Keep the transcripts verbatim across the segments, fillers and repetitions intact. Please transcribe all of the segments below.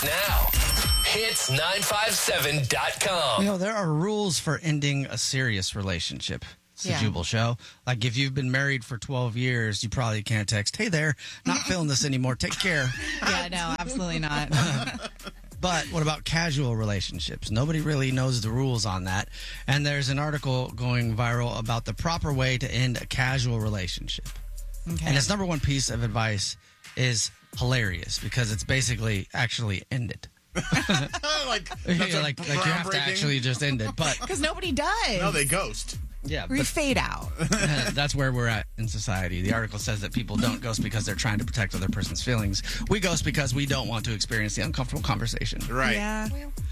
now. hits nine five seven dot com. You know, there are rules for ending a serious relationship. It's the Yeah. Jubal Show. Like, if you've been married for twelve years, you probably can't text, hey there, not feeling this anymore, take care. Yeah, no, absolutely not. But what about casual relationships? Nobody really knows the rules on that. And there's an article going viral about the proper way to end a casual relationship. Okay. And its number one piece of advice is hilarious because it's basically actually end it. like, Yeah, that's like, like you have to groundbreaking. actually just end it. But Because nobody does. No, they ghost. yeah, We but fade out. that's where we're at in society. The article says that people don't ghost because they're trying to protect other person's feelings. We ghost because we don't want to experience the uncomfortable conversation. Right. Yeah.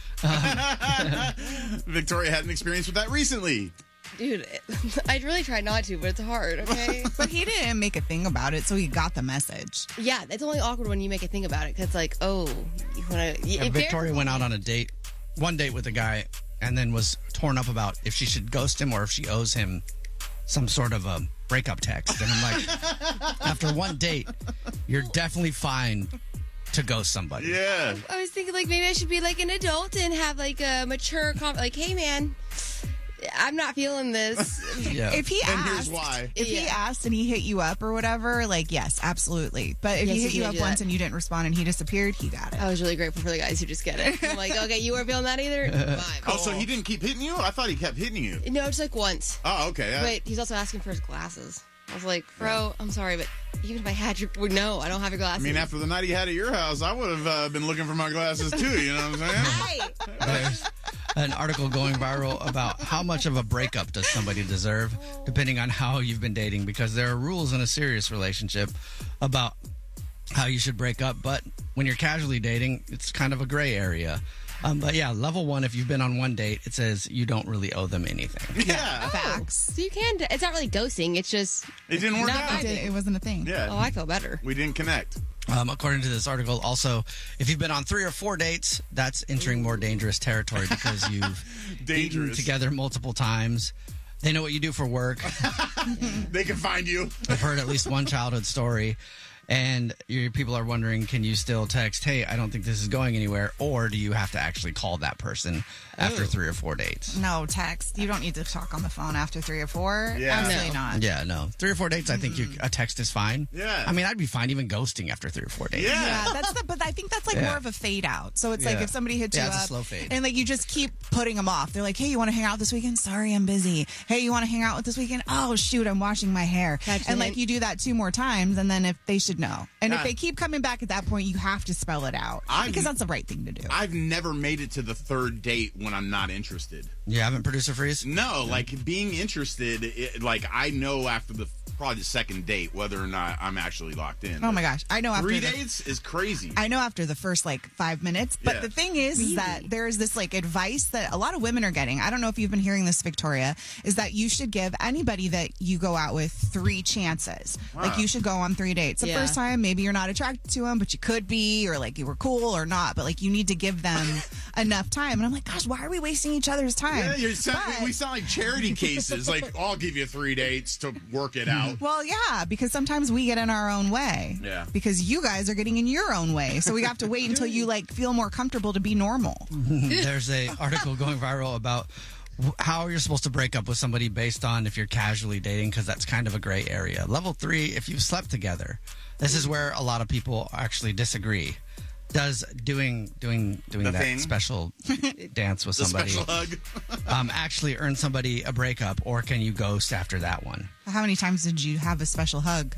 Victoria had an experience with that recently. Dude, I really tried not to, but it's hard, okay? But he didn't make a thing about it, so he got the message. Yeah, it's only awkward when you make a thing about it, because it's like, oh, you want to... And Victoria went out on a date, one date with a guy, and then was torn up about if she should ghost him or if she owes him some sort of a breakup text. And I'm like, after one date, you're definitely fine to ghost somebody. Yeah. I was thinking, like, maybe I should be, like, an adult and have, like, a mature... Com- like, hey, man, I'm not feeling this. Yeah. If he And asked, here's why. if he Yeah. asked and he hit you up or whatever, like, yes, absolutely. But if Yes, he hit he you can up do once that. and you didn't respond and he disappeared, he got it. I was really grateful for the guys who just get it. I'm like, okay, you weren't feeling that either? Fine. Oh, so he didn't keep hitting you? I thought he kept hitting you. No, just, like, once. Oh, okay. I- But he's also asking for his glasses. I was like, bro, I'm sorry, but even if I had your... No, I don't have your I glasses. mean, after the night he had at your house, I would have uh, been looking for my glasses too. You know what I'm saying? There's an article going viral about how much of a breakup does somebody deserve, depending on how you've been dating, because there are rules in a serious relationship about how you should break up. But when you're casually dating, it's kind of a gray area. Um, but yeah, level one, if you've been on one date, it says you don't really owe them anything. Yeah. Facts. So you can... It's not really ghosting. It's just... It didn't work Not out. It, did- it wasn't a thing. Yeah. Oh, I feel better. We didn't connect. Um, according to this article, also, if you've been on three or four dates, that's entering more dangerous territory because you've eaten Dangerous. together multiple times. They know what you do for work. They can find you. I've heard at least one childhood story, and your people are wondering, can you still text, hey, I don't think this is going anywhere, or do you have to actually call that person after three or four dates? No, text. You don't need to talk on the phone after three or four. Yeah. Absolutely No. not. Yeah, no. Three or four dates, I think you, a text is fine. Yeah. I mean, I'd be fine even ghosting after three or four dates. Yeah. Yeah, that's the, but I think that's like Yeah. more of a fade out. So it's like Yeah. if somebody hits Yeah, you it's a up slow fade. and like you just keep putting them off. They're like, hey, you want to hang out this weekend? Sorry, I'm busy. Hey, you want to hang out with this weekend? Oh, shoot, I'm washing my hair. Catch and the like hint. you do that two more times, and then if they should know. And Yeah. if they keep coming back at that point, you have to spell it out I've- because that's the right thing to do. I've never made it to the third date when I'm not interested. You haven't, producer freeze? No, like being interested, it, like I know after the probably the second date whether or not I'm actually locked in. Oh my gosh, I know after Three the, dates is crazy. I know after the first like five minutes, but Yeah. the thing is, is that there's this like advice that a lot of women are getting. I don't know if you've been hearing this, Victoria, is that you should give anybody that you go out with three chances. Like you should go on three dates. The Yeah. first time, maybe you're not attracted to them, but you could be, or like you were cool or not, but like you need to give them enough time. And I'm like, gosh, why are we wasting each other's time? yeah, you sound, But- we sound like charity cases. Like I'll give you three dates to work it out. Well, yeah, because sometimes we get in our own way. Yeah. Because you guys are getting in your own way. So we have to wait until you like feel more comfortable to be normal. There's a article going viral about w- how you're supposed to break up with somebody based on if you're casually dating, because that's kind of a gray area. Level three, if you've slept together. This is where a lot of people actually disagree. Does doing doing doing The that thing? special dance with The somebody special hug. um, actually earn somebody a breakup, or can you ghost after that one? How many times did you have a special hug?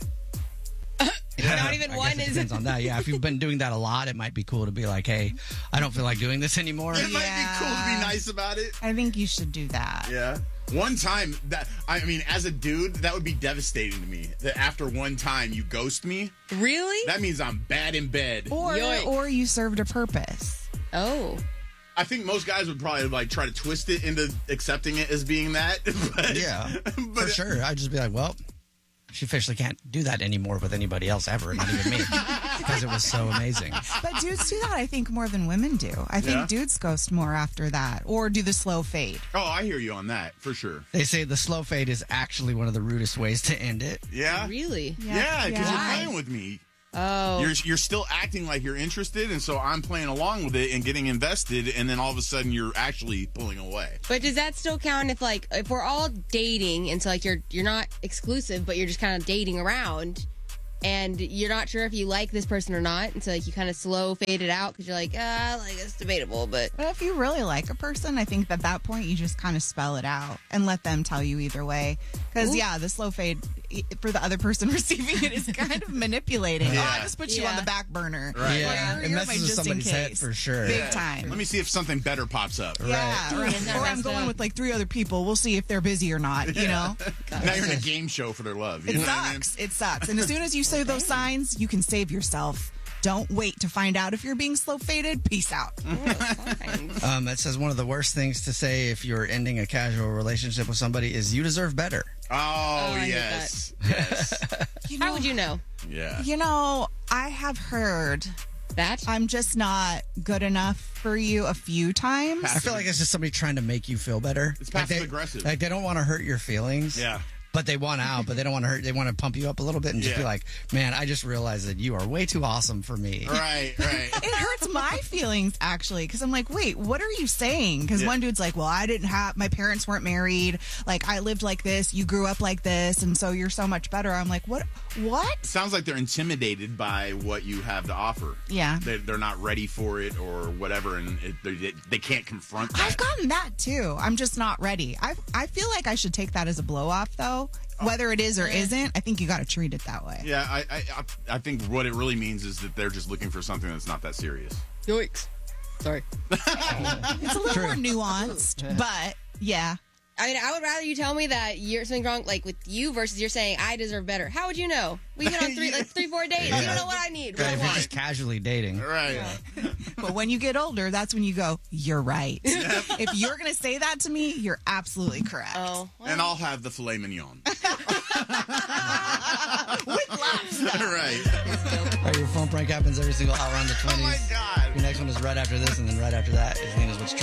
Not even I one guess it is... depends on that. Yeah, if you've been doing that a lot, it might be cool to be like, hey, I don't feel like doing this anymore. It might be Yeah. cool to be nice about it. I think you should do that. Yeah. One time that I mean, as a dude, that would be devastating to me. That after one time you ghost me, Really? that means I'm bad in bed. Or Yoink. or you served a purpose. Oh. I think most guys would probably like try to twist it into accepting it as being that. But, Yeah, but for sure. I'd just be like, well, she officially can't do that anymore with anybody else ever, not even me, because it was so amazing. But dudes do that, I think, more than women do. I think Yeah. dudes ghost more after that, or do the slow fade. Oh, I hear you on that for sure. They say the slow fade is actually one of the rudest ways to end it. Yeah. Really? Yeah, because Yeah. you're playing with me. Oh. You're you're still acting like you're interested, and so I'm playing along with it and getting invested, and then all of a sudden you're actually pulling away. But does that still count if like if we're all dating and so like you're you're not exclusive but you're just kind of dating around and you're not sure if you like this person or not, and so like you kind of slow fade it out because you're like, ah, like it's debatable, but But if you really like a person, I think at that point you just kind of spell it out and let them tell you either way. Because, yeah, the slow fade i- for the other person receiving it is kind of manipulating. Yeah. Oh, I just put you on Yeah. the back burner. Right. Yeah, Or it you're messes my with just in somebody's head case. for sure. Big Yeah. time. Let me see if something better pops up. Yeah, Right. right. Yeah, Or I'm messed going up. with like three other people. We'll see if they're busy or not, you know? Now you're in a game show for their love. You It know what I mean? sucks. It sucks. And as soon as you say those signs, you can save yourself. Don't wait to find out if you're being slow faded. Peace out. Um, it says one of the worst things to say if you're ending a casual relationship with somebody is you deserve better. Oh, I hate yes. Yes. You how know- would you know Yeah. You know, I have heard that? I'm just not good enough for you a few times. I feel like it's just somebody trying to make you feel better. It's Like they- passive-aggressive. Like they don't want to hurt your feelings. Yeah. But they want out, but they don't want to hurt. They want to pump you up a little bit and just Yeah. be like, man, I just realized that you are way too awesome for me. Right, right. It hurts my feelings actually because I'm like, wait, what are you saying? Because Yeah. one dude's like, well, I didn't have my parents weren't married. Like I lived like this. You grew up like this, and so you're so much better. I'm like, what? What? Sounds like they're intimidated by what you have to offer. Yeah. They, they're not ready for it or whatever, and it, they, they can't confront that. I've gotten that too. I'm just not ready. I I feel like I should take that as a blow off though. Whether it is or isn't, I think you got to treat it that way. Yeah, I, I I- I think what it really means is that they're just looking for something that's not that serious. Yoicks. Sorry. It's a little more nuanced, but yeah. I mean, I would rather you tell me that you're something wrong, like with you, versus you're saying I deserve better. How would you know? We've been on three, like three, four days. You don't know what I need. What Right, I if you're want. just casually dating. Right. But when you get older, that's when you go, you're right. If you're going to say that to me, you're absolutely correct. Oh, well, And I'll have the filet mignon. With lobster. Right. All right, your phone prank happens every single hour on the Oh twenties. my God. Your next one is right after this, and then right after that is Nina's What's Trending.